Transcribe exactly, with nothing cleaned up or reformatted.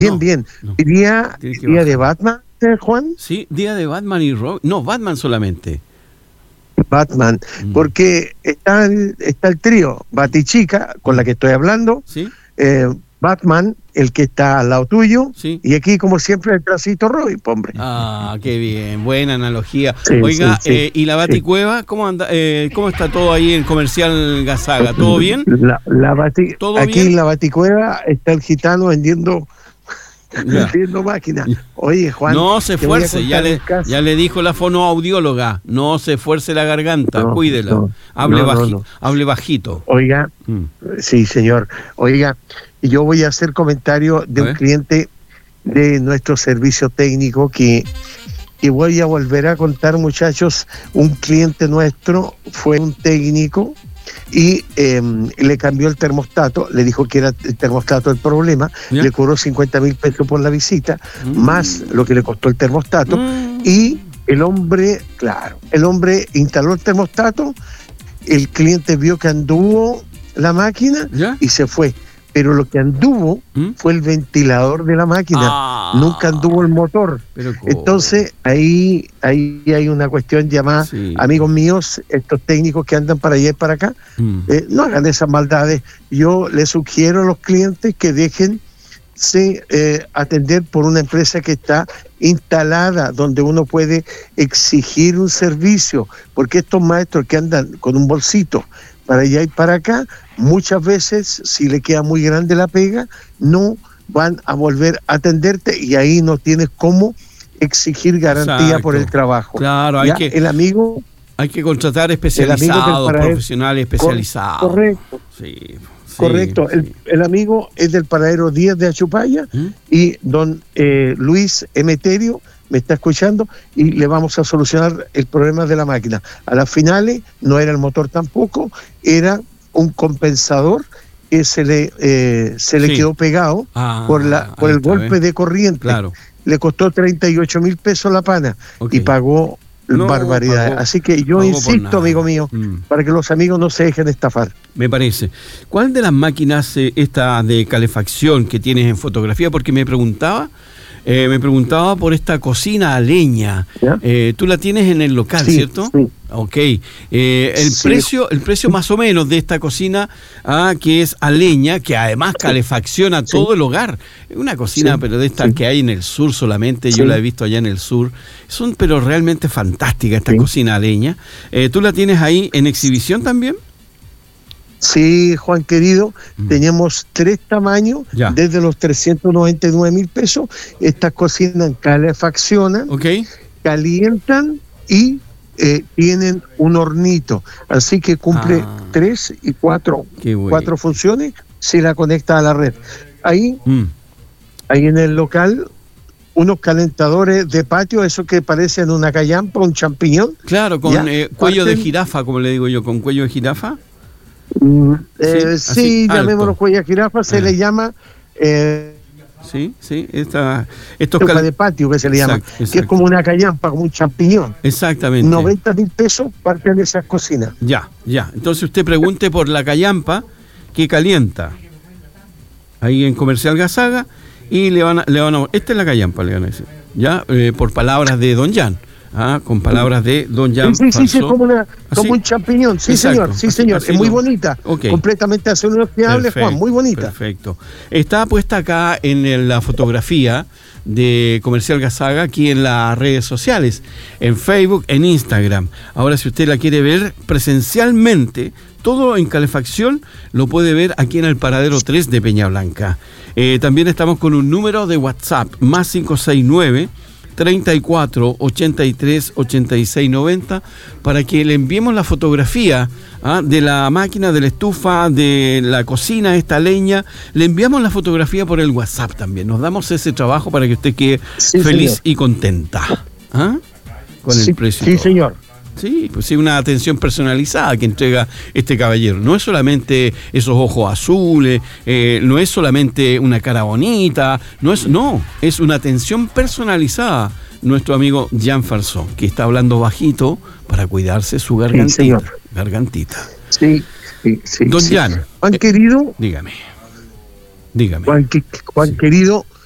Bien, no, bien. No. ¿Día, día de Batman, Juan? Sí, día de Batman y Robin. No, Batman solamente. Batman, mm. porque está el, está el trío Batichica, con mm. la que estoy hablando, ¿sí? eh, Batman, el que está al lado tuyo, sí. y aquí, como siempre, el tracito Robin, hombre. Ah, qué bien, buena analogía. Sí, Oiga, sí, sí, eh, ¿y la Baticueva? Sí. ¿Cómo anda? Eh, ¿Cómo está todo ahí en Comercial Gazaga? ¿Todo bien? La, la bati, ¿Todo aquí bien? en la Baticueva está el gitano vendiendo... vendiendo máquinas. Oye, Juan, no se esfuerce, ya le, ya le dijo la fonoaudióloga, no se esfuerce la garganta, no, cuídela, no, hable, no, baji, no, no. hable bajito. Oiga, mm. sí, señor. Oiga, yo voy a hacer comentario de un cliente de nuestro servicio técnico que, que voy a volver a contar, muchachos. Un cliente nuestro fue un técnico y eh, le cambió el termostato, le dijo que era el termostato el problema, ¿ya? Le cobró cincuenta mil pesos por la visita, mm. más lo que le costó el termostato, mm. y el hombre, claro, el hombre instaló el termostato, el cliente vio que anduvo la máquina, ¿ya? Y se fue. Pero lo que anduvo ¿Mm? Fue el ventilador de la máquina, ah, nunca anduvo el motor. Pero entonces ahí, ahí hay una cuestión llamada, sí. Amigos míos, estos técnicos que andan para allá y para acá, mm. eh, no hagan esas maldades. Yo les sugiero a los clientes que dejen se, eh, atender por una empresa que está instalada, donde uno puede exigir un servicio, porque estos maestros que andan con un bolsito para allá y para acá, muchas veces, si le queda muy grande la pega, no van a volver a atenderte y ahí no tienes cómo exigir garantía. Exacto. Por el trabajo. Claro, hay ¿ya? que el amigo hay que contratar especializados, profesionales especializados. Correcto. Sí, sí, correcto. Sí. El, el amigo es del paradero Díaz de Achupaya, ¿Mm? Y don eh, Luis Emeterio me está escuchando y le vamos a solucionar el problema de la máquina. A las finales no era el motor tampoco, era un compensador que se le eh, se le sí. quedó pegado ah, por la por el golpe bien. De corriente. Claro. Le costó treinta y ocho mil pesos la pana, okay. Y pagó no, barbaridades. Pagó, Así que yo insisto, amigo mío, mm. para que los amigos no se dejen estafar. Me parece. ¿Cuál de las máquinas eh, esta de calefacción que tienes en fotografía? Porque me preguntaba Eh, me preguntaba por esta cocina a leña. Eh, tú la tienes en el local, sí, ¿cierto? Sí. Ok. Eh, el sí. precio, el precio más o menos de esta cocina, ah, que es a leña, que además calefacciona sí. todo el hogar. Una cocina, sí. pero de estas sí. que hay en el sur solamente, sí. yo la he visto allá en el sur. Son, pero realmente fantástica esta sí. cocina a leña. Eh, ¿Tú la tienes ahí en exhibición también? Sí, Juan querido, mm. tenemos tres tamaños, ya. Desde los trescientos noventa y nueve mil pesos. Estas cocinas calefaccionan, okay. calientan y eh, tienen un hornito. Así que cumple ah. tres y cuatro, cuatro funciones si la conecta a la red. Ahí, mm. ahí en el local, unos calentadores de patio, eso que parecen una callampa, un champiñón. Claro, con eh, cuello Parten, de jirafa, como le digo yo, con cuello de jirafa. Mm, eh, sí, sí llamémoslo cuello de jirafa, se ah. le llama eh, sí, sí, esta, estos cal... de patio que se le llama, exacto, exacto. Que es como una callampa, como un champiñón. Exactamente. noventa mil pesos parten de esas cocinas. Ya, ya. Entonces usted pregunte por la callampa que calienta ahí en Comercial Gazaga y le van a, le van a esta es la callampa, le van a decir, ya, eh, por palabras de don Jan. Ah, con palabras de don Jan. Sí, sí, sí, como, una, como un champiñón. Sí, exacto. Señor, sí, señor. Así, así es muy no. bonita. Okay. Completamente asociable, Juan, muy bonita. Perfecto. Está puesta acá en la fotografía de Comercial Gazaga, aquí en las redes sociales, en Facebook, en Instagram. Ahora, si usted la quiere ver presencialmente, todo en calefacción, lo puede ver aquí en el paradero tres de Peña Blanca. Eh, también estamos con un número de WhatsApp, más cinco seis nueve, treinta y cuatro, ochenta y tres, ochenta y seis, noventa, para que le enviemos la fotografía ¿ah? de la máquina, de la estufa, de la cocina, esta leña. Le enviamos la fotografía por el WhatsApp también. Nos damos ese trabajo para que usted quede sí, feliz señor. Y contenta ¿ah? con sí, el precio. Sí, señor. Sí, pues sí, una atención personalizada que entrega este caballero. No es solamente esos ojos azules, eh, no es solamente una cara bonita, no es, no, es una atención personalizada. Nuestro amigo Jan Farsón, que está hablando bajito para cuidarse su gargantita. Sí, gargantita. Sí, sí, sí. Don sí. Jan. Juan eh, querido. Dígame. Dígame. Juan, Juan sí. querido.